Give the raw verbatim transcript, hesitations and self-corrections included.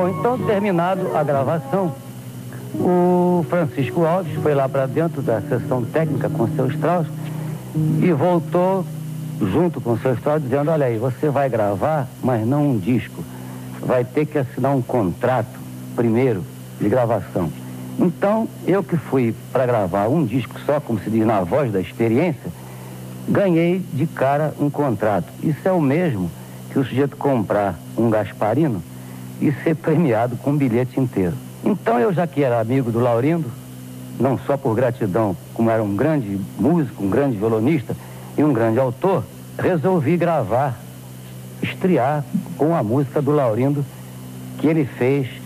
Bom, então, terminado a gravação, o Francisco Alves foi lá para dentro da sessão técnica com o seu Strauss e voltou junto com o seu Strauss dizendo: olha aí, você vai gravar, mas não um disco, vai ter que assinar um contrato primeiro de gravação. Então, eu que fui para gravar um disco só, como se diz na voz da experiência, ganhei de cara um contrato. Isso é o mesmo que o sujeito comprar um Gasparino e ser premiado com um bilhete inteiro. Então, eu já que era amigo do Laurindo, não só por gratidão, como era um grande músico, um grande violonista e um grande autor, resolvi gravar, estrear com a música do Laurindo que ele fez